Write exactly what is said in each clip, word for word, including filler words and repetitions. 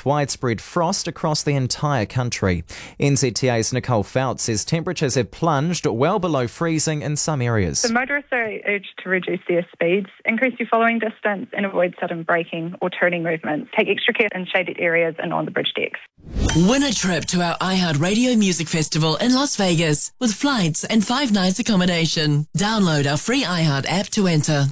with widespread frost across the entire country. N Z T A's Nicole Fouts says temperatures have plunged well below freezing in some areas. So motorists are urged to reduce their speeds, increase your following distance and avoid sudden braking or turning movements. Take extra care in shaded areas and on the bridge decks. Win a trip to our iHeartRadio Music Festival in Las Vegas with flights and five nights accommodation. Download our free iHeart app to enter.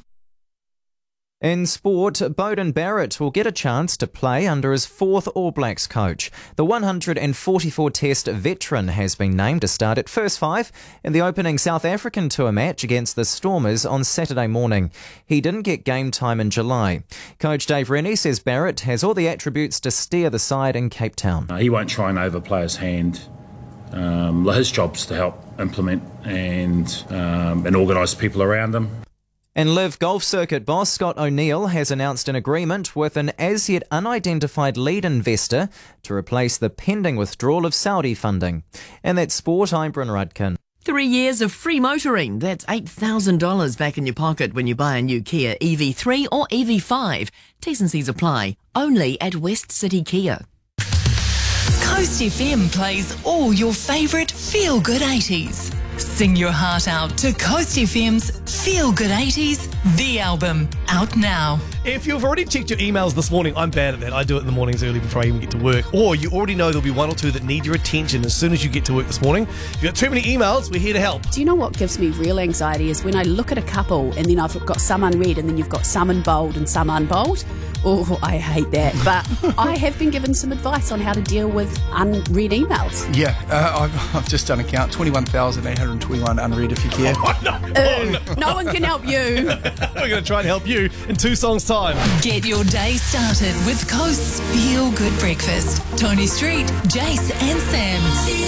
In sport, Beauden Barrett will get a chance to play under his fourth All Blacks coach. The one hundred forty-four test veteran has been named to start at first five in the opening South African tour match against the Stormers on Saturday morning. He didn't get game time in July. Coach Dave Rennie says Barrett has all the attributes to steer the side in Cape Town. Uh, he won't try and overplay his hand. Um, his job's to help implement and, um, and organise people around him. And Live Golf Circuit boss Scott O'Neill has announced an agreement with an as-yet unidentified lead investor to replace the pending withdrawal of Saudi funding. And that's sport, I'm Bryn Rudkin. Three years of free motoring. That's eight thousand dollars back in your pocket when you buy a new Kia E V three or E V five. T's and C's apply. Only at West City Kia. Coast F M plays all your favourite feel-good eighties. Sing your heart out to Coast F M's Feel Good eighties, the album, out now. If you've already checked your emails this morning, I'm bad at that. I do it in the mornings early before I even get to work. Or you already know there'll be one or two that need your attention as soon as you get to work this morning. If you've got too many emails, we're here to help. Do you know what gives me real anxiety is when I look at a couple and then I've got some unread and then you've got some in bold and some unbold. Oh, I hate that. But I have been given some advice on how to deal with unread emails. Yeah, uh, I've, I've just done a count. twenty-one thousand eight hundred twenty-one unread if you care. Oh, no. Oh, no. No one can help you. We're going to try and help you in two songs' time. Get your day started with Coast's Feel Good Breakfast. Tony Street, Jace and Sam.